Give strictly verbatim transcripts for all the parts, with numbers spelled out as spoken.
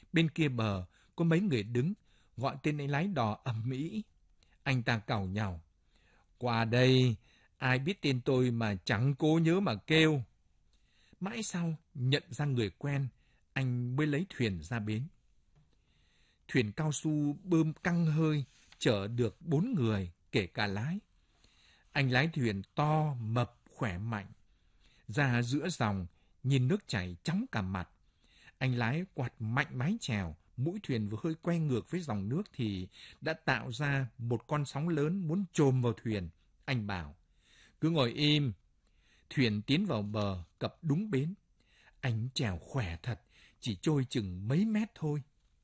Bên kia bờ, có mấy người đứng, gọi tên anh lái đò ầm ĩ. Anh ta càu nhàu. Qua đây, ai biết tên tôi mà chẳng cố nhớ mà kêu. Mãi sau, nhận ra người quen, anh mới lấy thuyền ra bến. Thuyền cao su bơm căng hơi, chở được bốn người, kể cả lái. Anh lái thuyền to, mập, khỏe mạnh. Ra giữa dòng, nhìn nước chảy chóng cả mặt. Anh lái quạt mạnh mái chèo, mũi thuyền vừa hơi quay ngược với dòng nước thì đã tạo ra một con sóng lớn muốn chồm vào thuyền. Anh bảo, cứ ngồi im. Thuyền tiến vào bờ, cập đúng bến. Anh chèo khỏe thật, chỉ trôi chừng mấy mét thôi.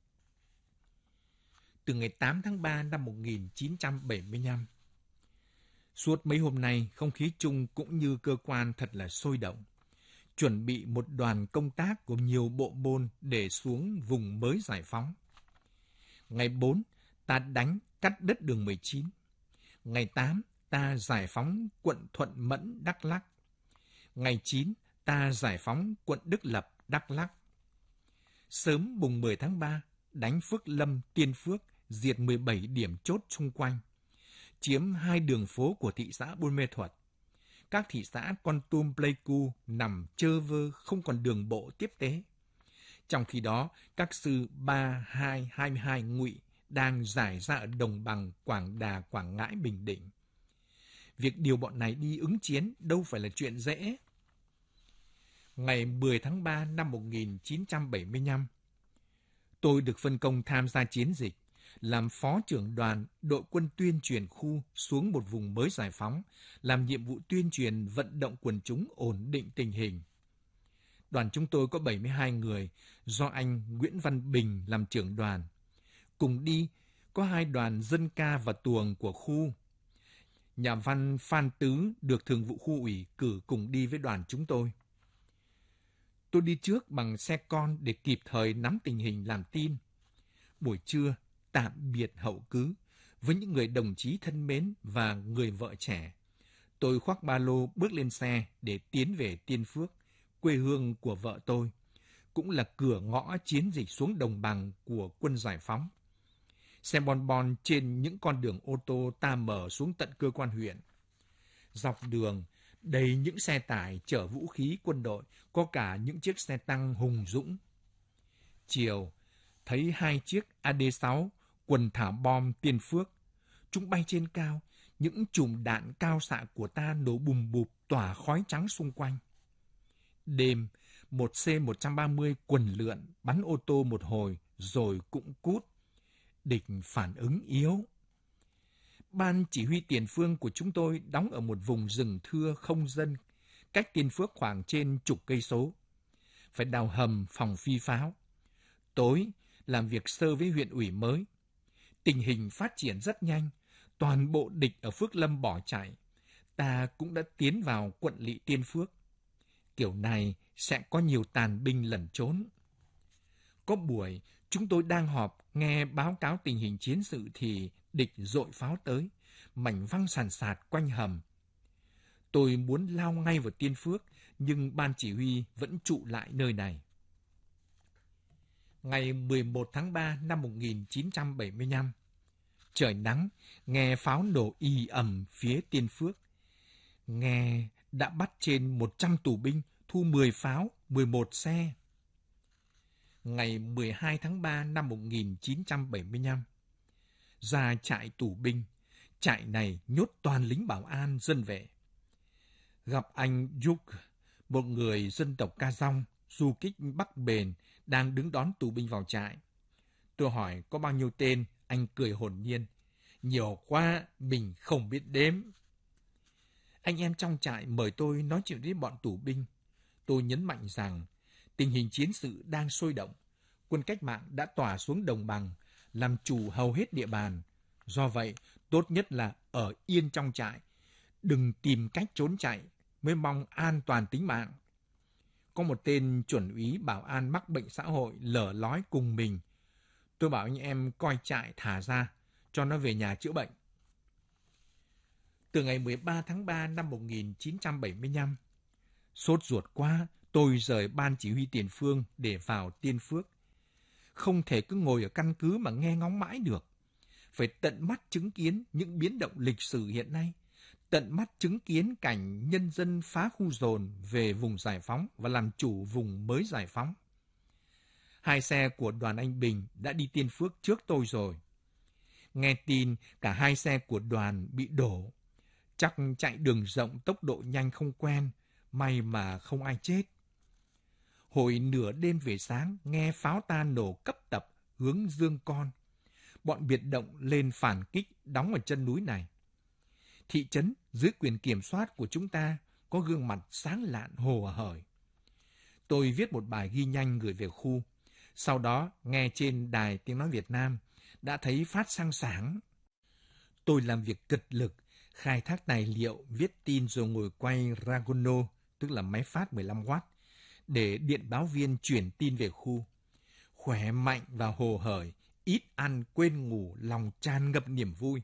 Từ ngày tám tháng ba năm một nghìn chín trăm bảy mươi lăm, suốt mấy hôm nay, không khí chung cũng như cơ quan thật là sôi động. Chuẩn bị một đoàn công tác gồm nhiều bộ môn để xuống vùng mới giải phóng. Ngày bốn, ta đánh cắt đất đường mười chín. Ngày tám, ta giải phóng quận Thuận Mẫn, Đắk Lắk. Ngày chín, ta giải phóng quận Đức Lập, Đắk Lắk. Sớm mùng mười tháng ba, đánh Phước Lâm, Tiên Phước, diệt mười bảy điểm chốt xung quanh, chiếm hai đường phố của thị xã Buôn Mê Thuột. Các thị xã Kon Tum, Pleiku nằm trơ vơ, không còn đường bộ tiếp tế. Trong khi đó, các sư ba, hai, hai mươi hai Ngụy đang rải ra ở đồng bằng Quảng Đà, Quảng Ngãi, Bình Định. Việc điều bọn này đi ứng chiến đâu phải là chuyện dễ. Ngày mười tháng ba năm một nghìn chín trăm bảy mươi lăm, tôi được phân công tham gia chiến dịch, làm phó trưởng đoàn đội quân tuyên truyền khu xuống một vùng mới giải phóng, làm nhiệm vụ tuyên truyền vận động quần chúng ổn định tình hình. Đoàn chúng tôi có bảy mươi hai người, do anh Nguyễn Văn Bình làm trưởng đoàn. Cùng đi có hai đoàn dân ca và tuồng của khu. Nhà văn Phan Tứ được thường vụ khu ủy cử cùng đi với đoàn chúng tôi. Tôi đi trước bằng xe con để kịp thời nắm tình hình làm tin. Buổi trưa, tạm biệt hậu cứ với những người đồng chí thân mến và người vợ trẻ. Tôi khoác ba lô bước lên xe để tiến về Tiên Phước, quê hương của vợ tôi, cũng là cửa ngõ chiến dịch xuống đồng bằng của quân giải phóng. Xe bon bon trên những con đường ô tô ta mở xuống tận cơ quan huyện. Dọc đường, đầy những xe tải chở vũ khí quân đội, có cả những chiếc xe tăng hùng dũng. Chiều, thấy hai chiếc A D sáu quần thả bom Tiên Phước. Chúng bay trên cao, những chùm đạn cao xạ của ta nổ bùm bụp tỏa khói trắng xung quanh. Đêm, một C một ba mươi quần lượn bắn ô tô một hồi rồi cũng cút. Địch phản ứng yếu. Ban chỉ huy tiền phương của chúng tôi đóng ở một vùng rừng thưa không dân, cách Tiên Phước khoảng trên chục cây số. Phải đào hầm phòng phi pháo. Tối, làm việc sơ với huyện ủy mới. Tình hình phát triển rất nhanh, toàn bộ địch ở Phước Lâm bỏ chạy. Ta cũng đã tiến vào quận lỵ Tiên Phước. Kiểu này sẽ có nhiều tàn binh lẩn trốn. Có buổi, chúng tôi đang họp nghe báo cáo tình hình chiến sự thì địch dội pháo tới, mảnh văng sàn sạt quanh hầm. Tôi muốn lao ngay vào Tiên Phước, nhưng ban chỉ huy vẫn trụ lại nơi này. Ngày mười một tháng ba năm một nghìn chín trăm bảy mươi lăm, trời nắng, nghe pháo nổ ì ầm phía Tiên Phước. Nghe đã bắt trên một trăm tù binh, thu mười pháo, mười một xe. Ngày mười hai tháng ba năm một nghìn chín trăm bảy mươi lăm, ra trại tù binh, trại này nhốt toàn lính bảo an dân vệ. Gặp anh Yuk, một người dân tộc Ca Dong, du kích Bắc Bền, đang đứng đón tù binh vào trại. Tôi hỏi có bao nhiêu tên, anh cười hồn nhiên. Nhiều quá, mình không biết đếm. Anh em trong trại mời tôi nói chuyện với bọn tù binh. Tôi nhấn mạnh rằng tình hình chiến sự đang sôi động. Quân cách mạng đã tỏa xuống đồng bằng, làm chủ hầu hết địa bàn. Do vậy, tốt nhất là ở yên trong trại. Đừng tìm cách trốn chạy, mới mong an toàn tính mạng. Có một tên chuẩn úy bảo an mắc bệnh xã hội lở lói cùng mình. Tôi bảo anh em coi trại thả ra, cho nó về nhà chữa bệnh. Từ ngày mười ba tháng ba năm một nghìn chín trăm bảy mươi lăm, sốt ruột quá, tôi rời ban chỉ huy tiền phương để vào Tiên Phước. Không thể cứ ngồi ở căn cứ mà nghe ngóng mãi được. Phải tận mắt chứng kiến những biến động lịch sử hiện nay, tận mắt chứng kiến cảnh nhân dân phá khu dồn về vùng giải phóng và làm chủ vùng mới giải phóng. Hai xe của đoàn anh Bình đã đi Tiên Phước trước tôi rồi. Nghe tin cả hai xe của đoàn bị đổ. Chắc chạy đường rộng tốc độ nhanh không quen, may mà không ai chết. Hồi nửa đêm về sáng, nghe pháo ta nổ cấp tập hướng Dương Con. Bọn biệt động lên phản kích đóng ở chân núi này. Thị trấn dưới quyền kiểm soát của chúng ta có gương mặt sáng lạn hồ hởi. Tôi viết một bài ghi nhanh gửi về khu. Sau đó nghe trên đài Tiếng Nói Việt Nam đã thấy phát sang sáng. Tôi làm việc cực lực, khai thác tài liệu, viết tin rồi ngồi quay Ragono, tức là máy phát mười lăm oát, để điện báo viên chuyển tin về khu. Khỏe mạnh và hồ hởi, ít ăn quên ngủ, lòng tràn ngập niềm vui.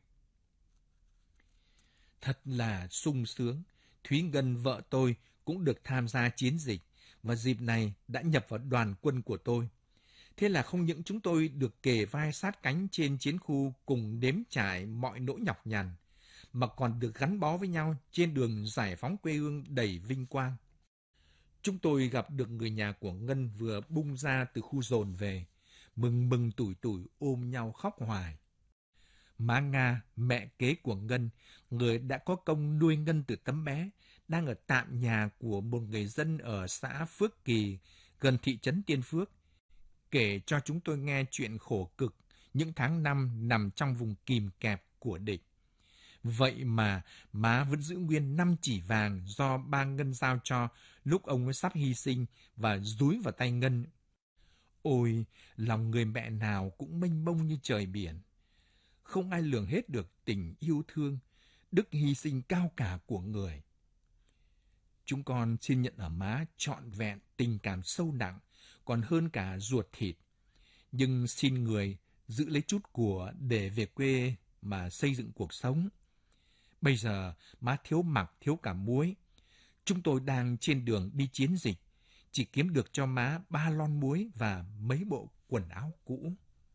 Thật là sung sướng, Thúy Ngân vợ tôi cũng được tham gia chiến dịch và dịp này đã nhập vào đoàn quân của tôi. Thế là không những chúng tôi được kề vai sát cánh trên chiến khu cùng đếm trải mọi nỗi nhọc nhằn, mà còn được gắn bó với nhau trên đường giải phóng quê hương đầy vinh quang. Chúng tôi gặp được người nhà của Ngân vừa bung ra từ khu dồn về, mừng mừng tủi tủi ôm nhau khóc hoài. Má Nga, mẹ kế của Ngân, người đã có công nuôi Ngân từ tấm bé, đang ở tạm nhà của một người dân ở xã Phước Kỳ, gần thị trấn Tiên Phước, kể cho chúng tôi nghe chuyện khổ cực những tháng năm nằm trong vùng kìm kẹp của địch. Vậy mà má vẫn giữ nguyên năm chỉ vàng do ba Ngân giao cho lúc ông ấy sắp hy sinh và dúi vào tay Ngân. Ôi, lòng người mẹ nào cũng mênh mông như trời biển. Không ai lường hết được tình yêu thương, đức hy sinh cao cả của người. Chúng con xin nhận ở má trọn vẹn tình cảm sâu nặng, còn hơn cả ruột thịt. Nhưng xin người giữ lấy chút của để về quê mà xây dựng cuộc sống. Bây giờ má thiếu mặc, thiếu cả muối. Chúng tôi đang trên đường đi chiến dịch, chỉ kiếm được cho má ba lon muối và mấy bộ quần áo cũ.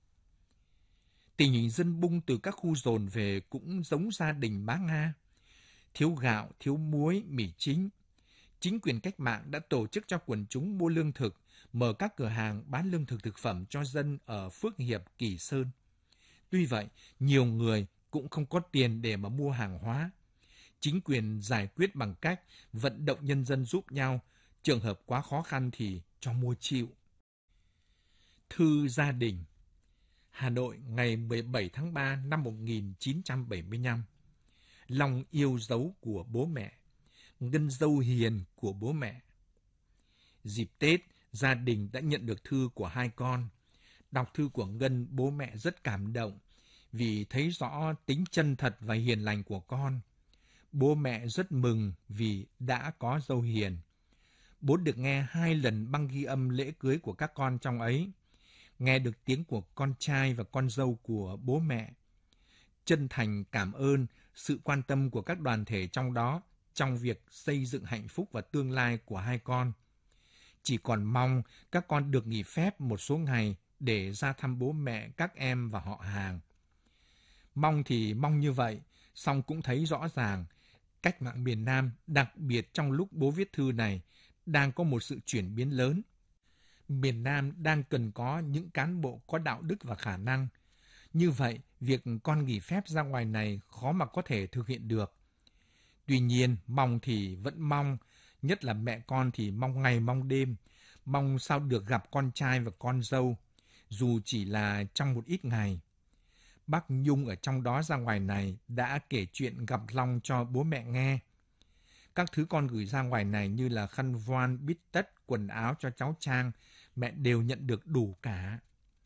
Tình hình dân bung từ các khu dồn về cũng giống gia đình má Nga. Thiếu gạo, thiếu muối, mì chính. Chính quyền cách mạng đã tổ chức cho quần chúng mua lương thực, mở các cửa hàng bán lương thực thực phẩm cho dân ở Phước Hiệp, Kỳ Sơn. Tuy vậy, nhiều người cũng không có tiền để mà mua hàng hóa. Chính quyền giải quyết bằng cách vận động nhân dân giúp nhau, trường hợp quá khó khăn thì cho mua chịu. Thư gia đình. Hà Nội ngày mười bảy tháng ba năm một nghìn chín trăm bảy mươi lăm. Lòng yêu dấu của bố mẹ. Ngân dâu hiền của bố mẹ. Dịp Tết, gia đình đã nhận được thư của hai con. Đọc thư của Ngân, bố mẹ rất cảm động vì thấy rõ tính chân thật và hiền lành của con. Bố mẹ rất mừng vì đã có dâu hiền. Bố được nghe hai lần băng ghi âm lễ cưới của các con trong ấy. Nghe được tiếng của con trai và con dâu của bố mẹ. Chân thành cảm ơn sự quan tâm của các đoàn thể trong đó trong việc xây dựng hạnh phúc và tương lai của hai con. Chỉ còn mong các con được nghỉ phép một số ngày để ra thăm bố mẹ, các em và họ hàng. Mong thì mong như vậy, song cũng thấy rõ ràng cách mạng miền Nam, đặc biệt trong lúc bố viết thư này, đang có một sự chuyển biến lớn. Miền Nam đang cần có những cán bộ có đạo đức và khả năng. Như vậy, việc con nghỉ phép ra ngoài này khó mà có thể thực hiện được. Tuy nhiên, mong thì vẫn mong, nhất là mẹ con thì mong ngày mong đêm, mong sao được gặp con trai và con dâu, dù chỉ là trong một ít ngày. Bác Nhung ở trong đó ra ngoài này đã kể chuyện gặp Long cho bố mẹ nghe. Các thứ con gửi ra ngoài này như là khăn voan, bít tất, quần áo cho cháu Trang, mẹ đều nhận được đủ cả.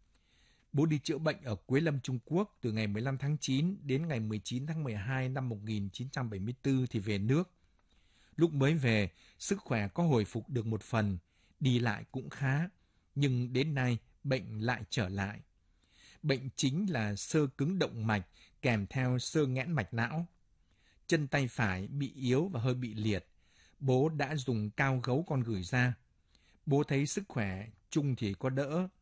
Bố đi chữa bệnh ở Quế Lâm, Trung Quốc từ ngày mười lăm tháng chín đến ngày mười chín tháng mười hai năm một nghìn chín trăm bảy mươi tư thì về nước. Lúc mới về, sức khỏe có hồi phục được một phần, đi lại cũng khá, nhưng đến nay bệnh lại trở lại. Bệnh chính là xơ cứng động mạch kèm theo xơ nghẽn mạch não. Chân tay phải bị yếu và hơi bị liệt. Bố đã dùng cao gấu con gửi ra. Bố thấy sức khỏe chung thì có đỡ,